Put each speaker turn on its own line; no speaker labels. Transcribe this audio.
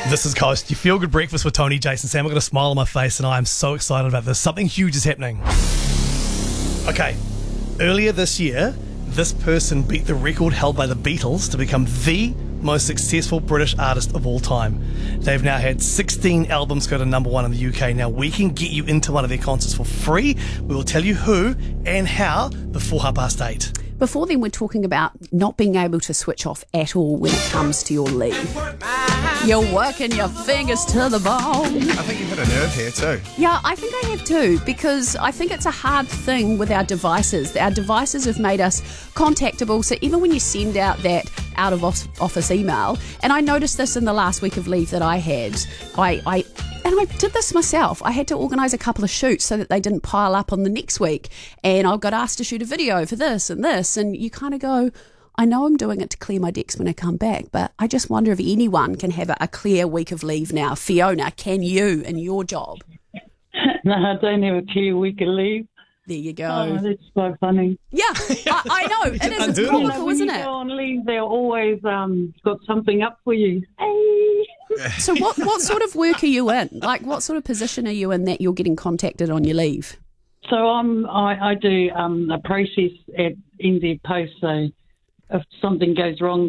This is Coast. You feel good breakfast with Tony, Jason, Sam. I've got a smile on my face and I am so excited about this. Something huge is happening. Okay. Earlier this year, this person beat the record held by the Beatles to become the most successful British artist of all time. They've now had 16 albums go to number one in the UK. Now, we can get you into one of their concerts for free. We will tell you who and how before 8:30.
Before then, we're talking about not being able to switch off at all when it comes to your leave. You're working your fingers to the bone.
I think you've hit a nerve here too.
Yeah, I think I have too, because I think it's a hard thing with our devices. Our devices have made us contactable, so even when you send out that out of office email, and I noticed this in the last week of leave that I had, I did this myself. I had to organise a couple of shoots so that they didn't pile up on the next week, and I got asked to shoot a video for this, and you kind of go, I know I'm doing it to clear my decks when I come back, but I just wonder if anyone can have a clear week of leave now. Fiona, can you in your job?
No, I don't have a clear week of leave.
There you go.
Oh, that's so funny.
Yeah, I know. It is. It's comical,
when
isn't
you
it?
go on leave, they're always got something up for you. Hey.
So what sort of work are you in? Like, what sort of position are you in that you're getting contacted on your leave?
So I do a process at NZ Post. So if something goes wrong